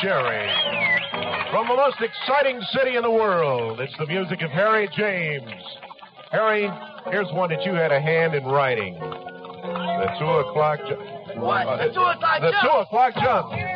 Sherry. From the most exciting city in the world, it's the music of Harry James. Harry, here's one that you had a hand in writing. The 2 o'clock jump. What? The 2 o'clock jump? The 2 o'clock jump.